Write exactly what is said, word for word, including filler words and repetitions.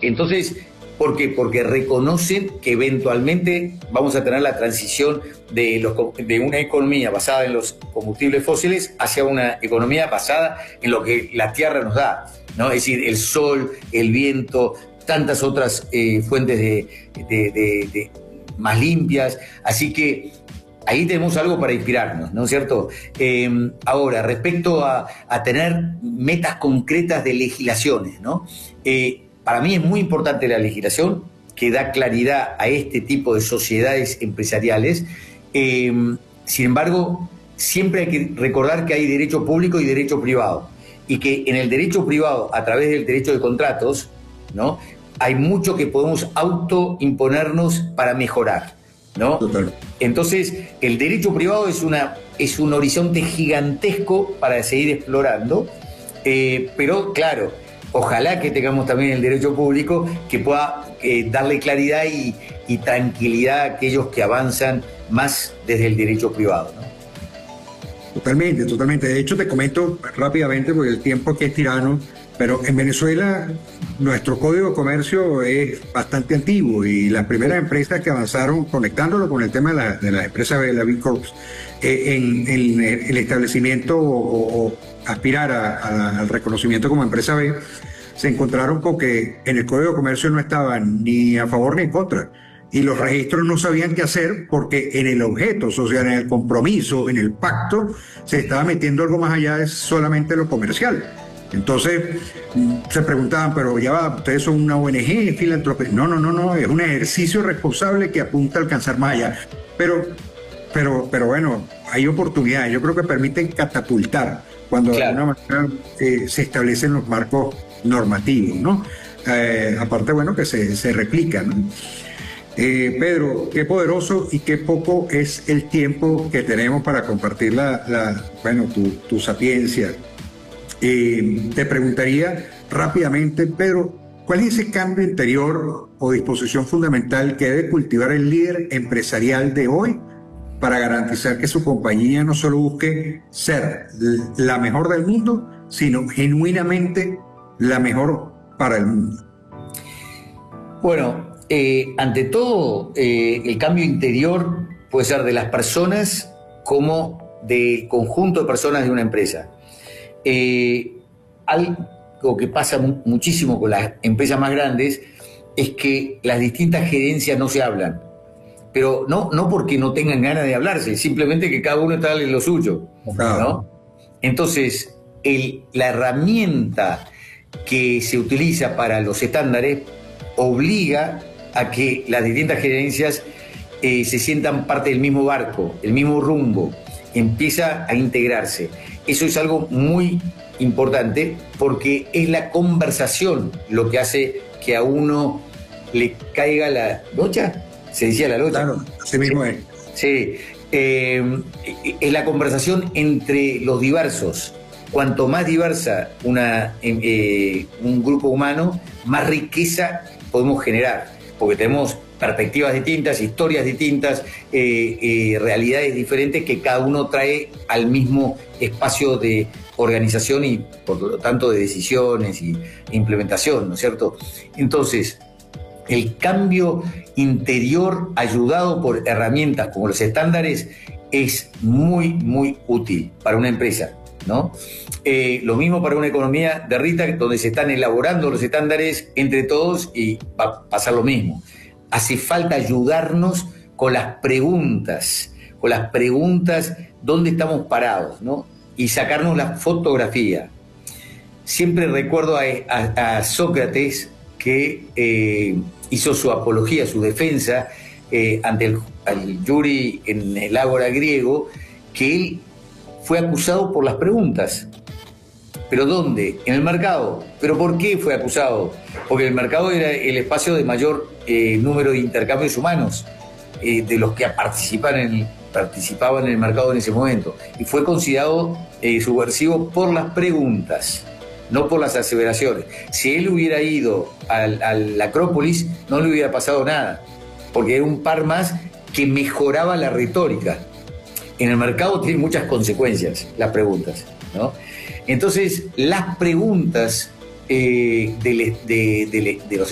Entonces, ¿por qué? Porque reconocen que eventualmente vamos a tener la transición de, los, de una economía basada en los combustibles fósiles hacia una economía basada en lo que la tierra nos da, ¿no? Es decir, el sol, el viento, tantas otras eh, fuentes de, de, de, de más limpias. Así que ahí tenemos algo para inspirarnos, ¿no es cierto? Eh, ahora, respecto a, a tener metas concretas de legislaciones, ¿no? Eh, para mí es muy importante la legislación que da claridad a este tipo de sociedades empresariales. Eh, sin embargo, siempre hay que recordar que hay derecho público y derecho privado, y que en el derecho privado, a través del derecho de contratos, ¿no?, hay mucho que podemos autoimponernos para mejorar, ¿no? Total. Entonces, el derecho privado es, una, es un horizonte gigantesco para seguir explorando, eh, pero claro, ojalá que tengamos también el derecho público que pueda eh, darle claridad y, y tranquilidad a aquellos que avanzan más desde el derecho privado, ¿no? Totalmente, totalmente. De hecho, te comento rápidamente, porque el tiempo aquí es tirano, pero en Venezuela nuestro Código de Comercio es bastante antiguo y las primeras empresas que avanzaron, conectándolo con el tema de, la, de las empresas de la B Corp, eh, en, en el establecimiento o, o aspirar a, a, al reconocimiento como empresa B, se encontraron con que en el Código de Comercio no estaban ni a favor ni en contra. Y los registros no sabían qué hacer porque en el objeto social, en el compromiso, en el pacto, se estaba metiendo algo más allá de solamente lo comercial. Entonces se preguntaban, pero ya va, ustedes son una O N G, filantropía. No, no, no, no, es un ejercicio responsable que apunta a alcanzar más allá. Pero, pero, pero bueno, hay oportunidades, yo creo que permiten catapultar cuando claro. de alguna manera eh, se establecen los marcos normativos, ¿no? Eh, aparte, bueno, que se, se replican, ¿no? Eh, Pedro, qué poderoso y qué poco es el tiempo que tenemos para compartir la, la bueno, tu, tu sapiencia. Eh, te preguntaría rápidamente, Pedro, ¿cuál es ese cambio interior o disposición fundamental que debe cultivar el líder empresarial de hoy para garantizar que su compañía no solo busque ser la mejor del mundo, sino genuinamente la mejor para el mundo? Bueno, eh, ante todo, eh, el cambio interior puede ser de las personas como del conjunto de personas de una empresa. Eh, algo que pasa mu muchísimo con las empresas más grandes es que las distintas gerencias no se hablan, pero no, no porque no tengan ganas de hablarse, simplemente que cada uno está en lo suyo, ¿no? Entonces, el, la herramienta que se utiliza para los estándares obliga a que las distintas gerencias eh, se sientan parte del mismo barco, el mismo rumbo, empieza a integrarse. Eso es algo muy importante porque es la conversación lo que hace que a uno le caiga la locha, se decía la locha. Claro, así mismo es. Sí, eh, es la conversación entre los diversos. Cuanto más diversa una, eh, un grupo humano, más riqueza podemos generar, porque tenemos perspectivas distintas, historias distintas, eh, eh, realidades diferentes que cada uno trae al mismo espacio de organización y por lo tanto de decisiones y implementación, ¿no es cierto? Entonces, el cambio interior ayudado por herramientas como los estándares es muy, muy útil para una empresa, ¿no? Eh, lo mismo para una economía de Rita, donde se están elaborando los estándares entre todos y va a pasar lo mismo. Hace falta ayudarnos con las preguntas, con las preguntas dónde estamos parados, ¿no? Y sacarnos la fotografía. Siempre recuerdo a, a, a Sócrates que eh, hizo su apología, su defensa eh, ante el, el jury en el ágora griego, que él fue acusado por las preguntas. ¿Pero dónde? En el mercado. ¿Pero por qué fue acusado? Porque el mercado era el espacio de mayor eh, número de intercambios humanos, eh, de los que participan en el, participaban en el mercado en ese momento. Y fue considerado eh, subversivo por las preguntas, no por las aseveraciones. Si él hubiera ido al, a la Acrópolis, no le hubiera pasado nada, porque era un par más que mejoraba la retórica. En el mercado tienen muchas consecuencias las preguntas, ¿no? Entonces, las preguntas eh, de, de, de, de los